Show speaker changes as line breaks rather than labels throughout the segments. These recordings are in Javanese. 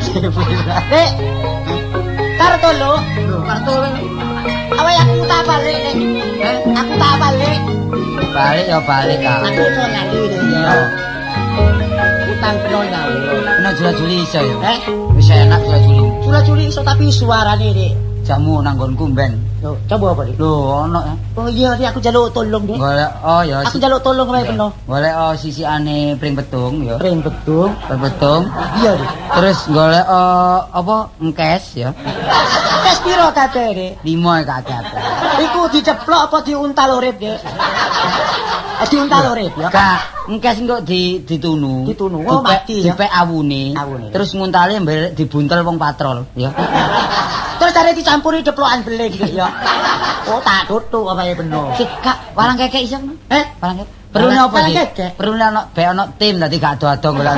Dek. Kartolo. Kartolo. Awak aku tak balik, Dek. Aku tak balik.
Balik ya balik ah.
Aku iso lali ya. Utang peno nyawa.
Kena jula-juli iso ya.
Bisa
enak jula-juli.
Jula-juli iso tapi suarane, Dek.
Jamu nanggonku ben.
Loh, coba apa, Dek?
Loh, ono ya.
Oh iya, Dek, aku jaluk tolong, Dek.
Golek oh ya.
Aku jaluk tolong wae peno.
Golek sisiane pring betung ya.
Pring betung.
Pring betung.
Iya, Dek.
Terus golek apa engkes ya.
Engkes piro kabeh, Dek?
5 kabeh.
Iku diceplok apa diuntal urip, Dek? Diuntal urip ya.
Kak, engkes engko ditunu.
Ditunu. Oh, mati ya.
Dipek awune. Terus nguntale mbelek dibuntel wong patrol ya.
Terus cari dicampuri deplokan beling ya. Oh, tak tutuk apa ya bener.
Kak, walang kekek iso. Walang kekek. Perlu apa iki? Perlu ono tim dadi gak ado-ado golek.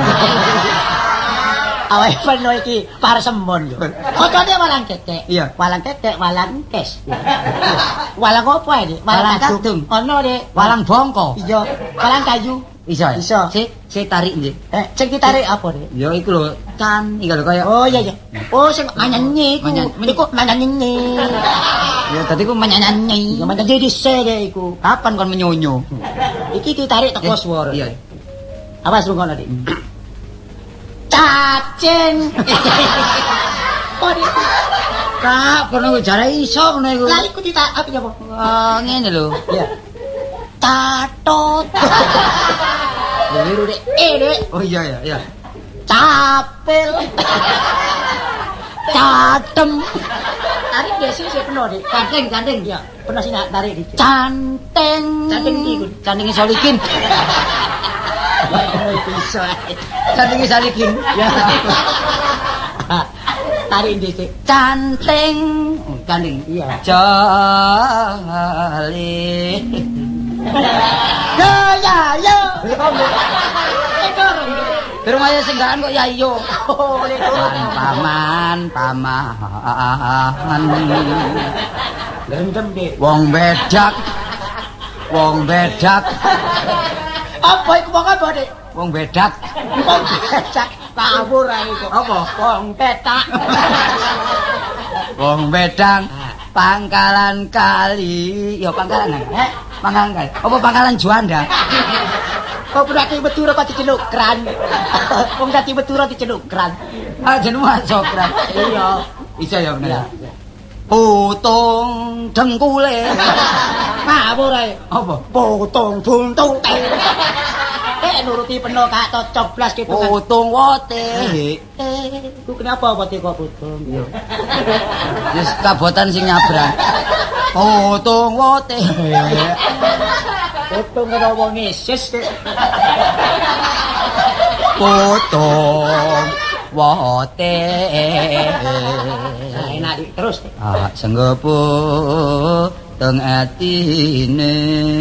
Awake penuh iki parsemon yo. Kocone walang kekek.
Iya.
Walang kekek, walang kes. Walang apa iki?
Walang kadung.
Ono, Dek.
Walang bongko.
Iya. Walang kayu.
Iso.
Iso.
Sik tarik nggih.
Sing ditarik apa, Dek?
Ya iku lho, kan iki lho kaya.
Oh iya iya. Oh sing manyanyi iku. Iku manyanyi.
Ya tadi ku manyanyi.
Ya manyanyi dhisik Dek iku.
Kapan kon menyonyo?
Iki ditarik teko swara.
Iya.
Awas rungono, Dik. Cacing. Oh, Dik.
Kak, kono jare iso ngono iku.
Lah iku ditak apa ya,
Ngene lho.
Iya. Catot. Liru, Dek. Dek.
Oh iya ya, iya.
Capil. Catem. Tarik desi sih penuh, Dik. Canting ya. Penuh sih tarik dik. Canteng. Canteng iki.
Cantinge Solikin.
Bisa.
Cantinge Solikin.
Ya. Tarik desi.
Canting. Canting.
Iya.
Jali.
Ya.
Terus ayo senggaan kok ya iyo.
Oh,
Paman.
Gendem, Dik.
Wong bedak.
Apa iku wong apa, Dik?
Wong bedak.
Wong becak. Kabur ae iku.
Apa?
Wong petak.
Wong bedang pangkalan kali. Ya pangkalan. Pangkalan kali. Apa pangkalan Juanda?
Kok berarti betura kok diceluk kran. Wong dadi betura diceluk kran.
Ah jeneng masokran.
Iya.
Iso ya bener. Putung dengkule.
Ngawur ae.
Apa?
Putung buntung teh. Nuruti penuh kak coblas gitu kan.
Putung wote.
Ku kenapa wote kok putung? Iya.
Wis kabotan sing nyabrang. Putung wote.
Putung karo wong Yesus.
Putung wote.
Enak dik terus.
Senggepu teng atine.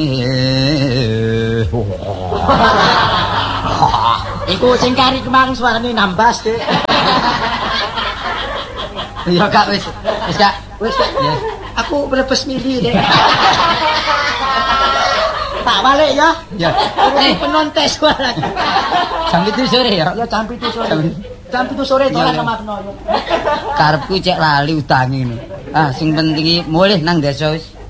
Iku sing kari kemang suarane nambas, Dik.
Iya, Kak, wis. Wis, Kak.
Wis, Dik. Aku brebes mili, Dik. Tak balik ya.
Ya.
Penonton suara.
Jam 7 sore ya.
Ya jam 7 sore. Jam 7 sore dolan sama Penoyo.
Karepku cek lali utange ini. Sing penting iki mulih nang desa wis.